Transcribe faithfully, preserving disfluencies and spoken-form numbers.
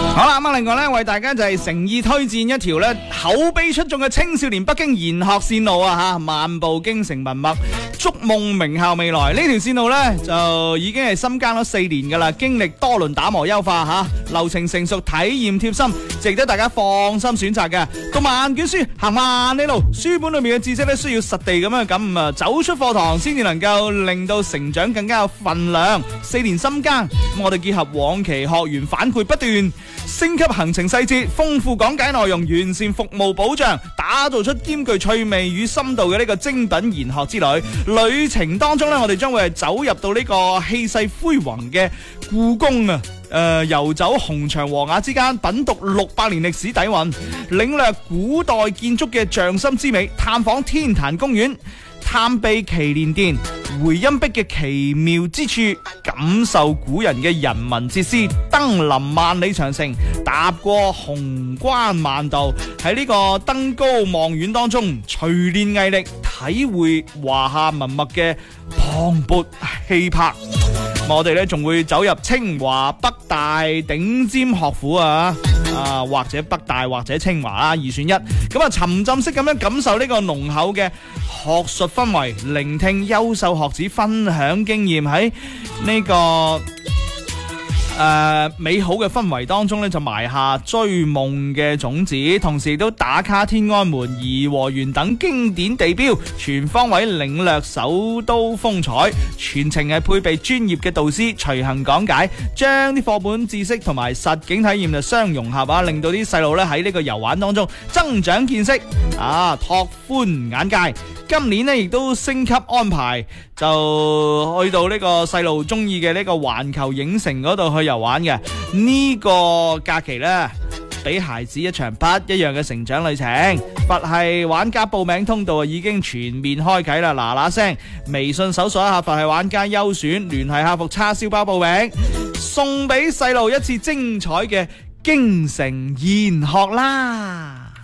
好啦，咁啊，另外咧，為大家就係誠意推薦一條咧口碑出眾嘅青少年北京研學線路啊吓，漫步京城文脈，築夢名校未來。呢條線路咧就已經係深耕咗四年噶啦，經歷多輪打磨優化吓，流程成熟，體驗貼心，值得大家放心選擇嘅。讀萬卷書，行萬里路，書本裏面嘅知識咧需要實地咁樣咁啊，走出課堂先至能夠令到成長更加有分量。四年深耕，咁我哋結合往期學員反饋不斷，升級行程細節，豐富講解內容，完善服務保障，打造出兼具趣味與深度嘅呢個精品研學之旅。旅程當中呢，我哋將會係走入到呢個氣勢恢宏嘅故宮啊！誒、呃，遊走紅牆黃瓦之間，品讀六百年歷史底蘊，領略古代建築嘅匠心之美，探訪天壇公園，探秘祈年殿、回音壁嘅奇妙之處，感受古人嘅人文哲思，登臨萬里長城，踏過紅關萬道，喺呢個登高望遠當中錘煉毅力，體會華夏文脈嘅磅礴氣魄。我哋咧仲會走入清華北大頂尖學府啊，啊或者北大或者清華啦，二選一。咁啊，沉浸式咁樣感受呢個濃厚嘅學術氛圍，聆聽優秀學子分享經驗，喺呢個誒、呃、美好嘅氛圍當中咧，就埋下追夢嘅種子，同時亦都打卡天安門、頤和園等經典地標，全方位領略首都風采，全程係配備專業嘅導師隨行講解，將啲課本知識同埋實景體驗就相融合啊，令到啲細路咧喺呢個遊玩當中增長見識啊，拓寬眼界。今年呢亦都升級安排，就去到呢個細路中意嘅呢個環球影城嗰度去遊玩嘅。呢個假期呢，俾孩子一場不一樣嘅成長旅程。佛系玩家報名通道已經全面開啟啦，嗱嗱聲微信搜索一下佛系玩家優選，聯繫客服叉燒包報名，送俾細路一次精彩嘅京城研學啦。